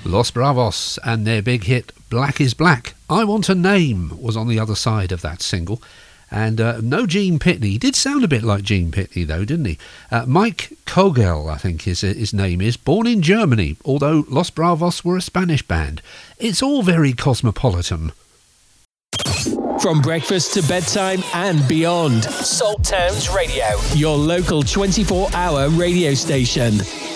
Los Bravos and their big hit Black is Black. I Want a Name was on the other side of that single. And no Gene Pitney. He did sound a bit like Gene Pitney, though, didn't he? Mike Kogel, I think his name is, born in Germany, although Los Bravos were a Spanish band. It's all very cosmopolitan. From breakfast to bedtime and beyond. Salt Towns Radio, your local 24-hour radio station.